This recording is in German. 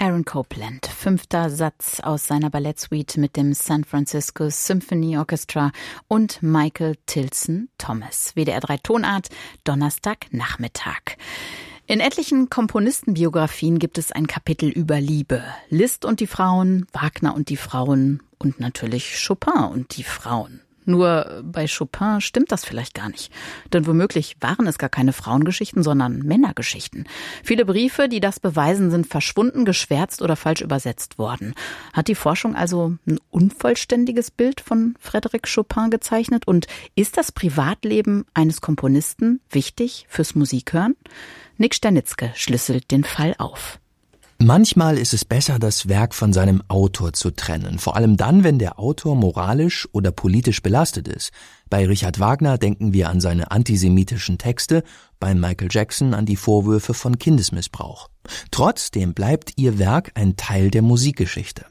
Aaron Copland, 5. Satz aus seiner Ballettsuite mit dem San Francisco Symphony Orchestra und Michael Tilson Thomas. WDR 3 Tonart, Donnerstagnachmittag. In etlichen Komponistenbiografien gibt es ein Kapitel über Liebe. Liszt und die Frauen, Wagner und die Frauen und natürlich Chopin und die Frauen. Nur bei Chopin stimmt das vielleicht gar nicht. Denn womöglich waren es gar keine Frauengeschichten, sondern Männergeschichten. Viele Briefe, die das beweisen, sind verschwunden, geschwärzt oder falsch übersetzt worden. Hat die Forschung also ein unvollständiges Bild von Frédéric Chopin gezeichnet? Und ist das Privatleben eines Komponisten wichtig fürs Musikhören? Nick Sternitzke schlüsselt den Fall auf. Manchmal ist es besser, das Werk von seinem Autor zu trennen. Vor allem dann, wenn der Autor moralisch oder politisch belastet ist. Bei Richard Wagner denken wir an seine antisemitischen Texte, bei Michael Jackson an die Vorwürfe von Kindesmissbrauch. Trotzdem bleibt ihr Werk ein Teil der Musikgeschichte.